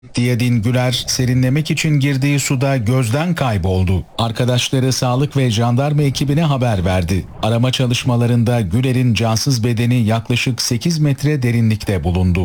Diyadin Güler serinlemek için girdiği suda gözden kayboldu. Arkadaşları sağlık ve jandarma ekibine haber verdi. Arama çalışmalarında Güler'in cansız bedeni yaklaşık 8 metre derinlikte bulundu.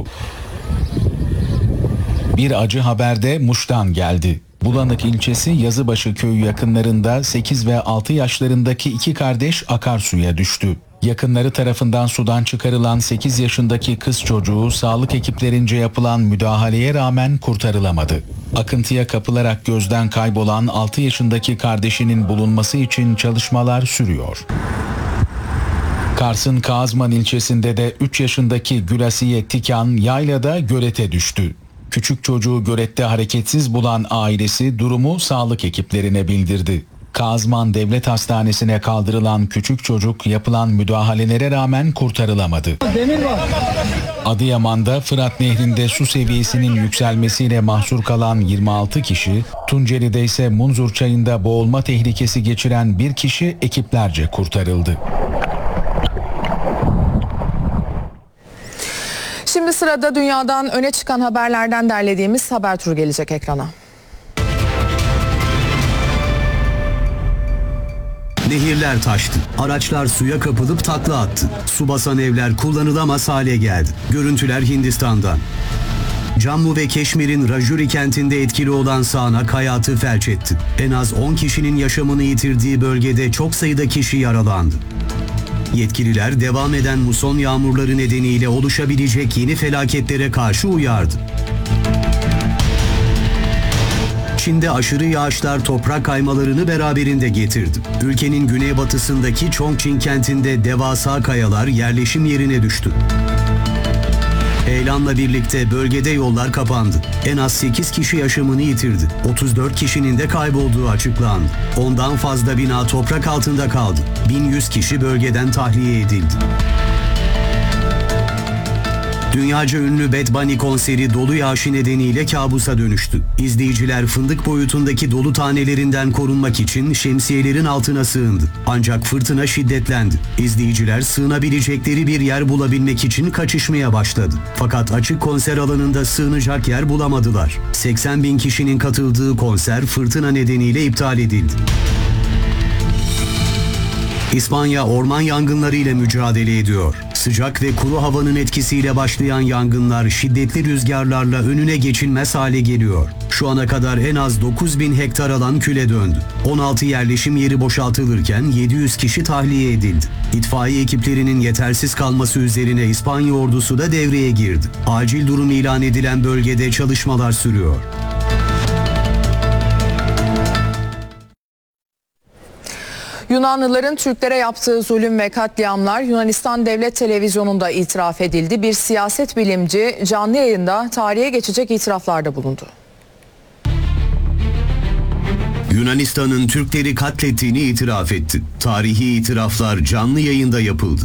Bir acı haber de Muş'tan geldi. Bulanık ilçesi Yazıbaşı köyü yakınlarında 8 ve 6 yaşlarındaki iki kardeş akarsuya düştü. Yakınları tarafından sudan çıkarılan 8 yaşındaki kız çocuğu sağlık ekiplerince yapılan müdahaleye rağmen kurtarılamadı. Akıntıya kapılarak gözden kaybolan 6 yaşındaki kardeşinin bulunması için çalışmalar sürüyor. Kars'ın Kağızman ilçesinde de 3 yaşındaki Gülasiye Tikan yaylada gölete düştü. Küçük çocuğu gölette hareketsiz bulan ailesi durumu sağlık ekiplerine bildirdi. Kağızman Devlet Hastanesi'ne kaldırılan küçük çocuk yapılan müdahalelere rağmen kurtarılamadı. Adıyaman'da Fırat Nehri'nde su seviyesinin yükselmesiyle mahsur kalan 26 kişi, Tunceli'de ise Munzur Çayı'nda boğulma tehlikesi geçiren bir kişi ekiplerce kurtarıldı. Şimdi sırada dünyadan öne çıkan haberlerden derlediğimiz haber turu gelecek ekrana. Nehirler taştı. Araçlar suya kapılıp takla attı. Su basan evler kullanılamaz hale geldi. Görüntüler Hindistan'dan. Cammu ve Keşmir'in Rajuri kentinde etkili olan sağanak hayatı felç etti. En az 10 kişinin yaşamını yitirdiği bölgede çok sayıda kişi yaralandı. Yetkililer devam eden muson yağmurları nedeniyle oluşabilecek yeni felaketlere karşı uyardı. Çin'de aşırı yağışlar toprak kaymalarını beraberinde getirdi. Ülkenin güneybatısındaki Chongqing kentinde devasa kayalar yerleşim yerine düştü. Heyelanla birlikte bölgede yollar kapandı. En az 8 kişi yaşamını yitirdi. 34 kişinin de kaybolduğu açıklandı. Ondan fazla bina toprak altında kaldı. 1100 kişi bölgeden tahliye edildi. Dünyaca ünlü Bad Bunny konseri dolu yağışı nedeniyle kabusa dönüştü. İzleyiciler fındık boyutundaki dolu tanelerinden korunmak için şemsiyelerin altına sığındı. Ancak fırtına şiddetlendi. İzleyiciler sığınabilecekleri bir yer bulabilmek için kaçışmaya başladı. Fakat açık konser alanında sığınacak yer bulamadılar. 80 bin kişinin katıldığı konser fırtına nedeniyle iptal edildi. İspanya orman yangınlarıyla mücadele ediyor. Sıcak ve kuru havanın etkisiyle başlayan yangınlar şiddetli rüzgarlarla önüne geçilmez hale geliyor. Şu ana kadar en az 9.000 hektar alan küle döndü. 16 yerleşim yeri boşaltılırken 700 kişi tahliye edildi. İtfaiye ekiplerinin yetersiz kalması üzerine İspanya ordusu da devreye girdi. Acil durum ilan edilen bölgede çalışmalar sürüyor. Yunanlıların Türklere yaptığı zulüm ve katliamlar Yunanistan Devlet Televizyonu'nda itiraf edildi. Bir siyaset bilimci canlı yayında tarihe geçecek itiraflarda bulundu. Yunanistan'ın Türkleri katlettiğini itiraf etti. Tarihi itiraflar canlı yayında yapıldı.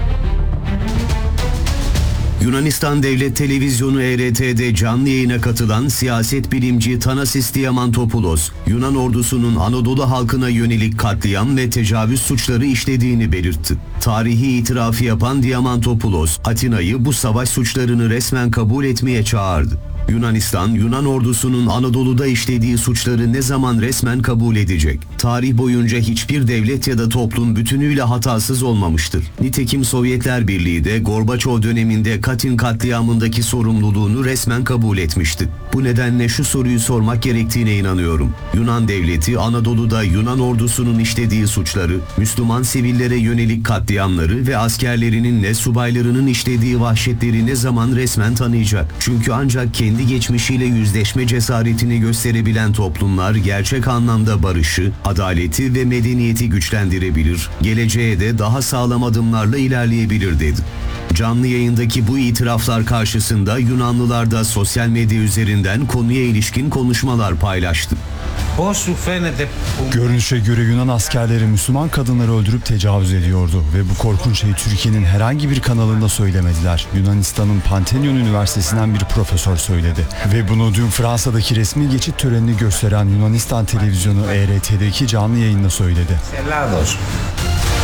Yunanistan Devlet Televizyonu ERT'de canlı yayına katılan siyaset bilimci Thanasis Diamantopoulos, Yunan ordusunun Anadolu halkına yönelik katliam ve tecavüz suçları işlediğini belirtti. Tarihi itirafı yapan Diamantopoulos, Atina'yı bu savaş suçlarını resmen kabul etmeye çağırdı. Yunanistan, Yunan ordusunun Anadolu'da işlediği suçları ne zaman resmen kabul edecek? Tarih boyunca hiçbir devlet ya da toplum bütünüyle hatasız olmamıştır. Nitekim Sovyetler Birliği de Gorbaçov döneminde Katyn katliamındaki sorumluluğunu resmen kabul etmişti. Bu nedenle şu soruyu sormak gerektiğine inanıyorum. Yunan devleti Anadolu'da Yunan ordusunun işlediği suçları, Müslüman sivillere yönelik katliamları ve askerlerinin ve subaylarının işlediği vahşetleri ne zaman resmen tanıyacak? Çünkü ancak kendi geçmişiyle yüzleşme cesaretini gösterebilen toplumlar gerçek anlamda barışı, adaleti ve medeniyeti güçlendirebilir, geleceğe de daha sağlam adımlarla ilerleyebilir dedi. Canlı yayındaki bu itiraflar karşısında Yunanlılar da sosyal medya üzerinden konuya ilişkin konuşmalar paylaştı. Görünüşe göre Yunan askerleri Müslüman kadınları öldürüp tecavüz ediyordu ve bu korkunç şeyi Türkiye'nin herhangi bir kanalında söylemediler. Yunanistan'ın Pantheon Üniversitesi'nden bir profesör söyledi ve bunu dün Fransa'daki resmi geçit törenini gösteren Yunanistan televizyonu ERT'deki canlı yayında söyledi.